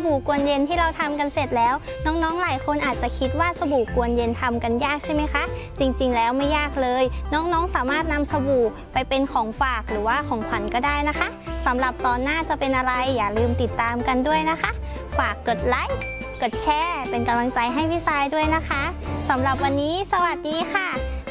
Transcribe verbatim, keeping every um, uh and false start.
บู่กวนเย็นที่เราทำกันเสร็จแล้วน้องๆหลายคนอาจจะคิดว่าสบู่กวนเย็นทำกันยากใช่ไหมคะจริงๆแล้วไม่ยากเลยน้องๆสามารถนำสบู่ไปเป็นของฝากหรือว่าของขวัญก็ได้นะคะสำหรับตอนหน้าจะเป็นอะไรอย่าลืมติดตามกันด้วยนะคะฝากกดไลค์กดแชร์เป็นกำลังใจให้พี่ทรายด้วยนะคะสำหรับวันนี้สวัสดีค่ะ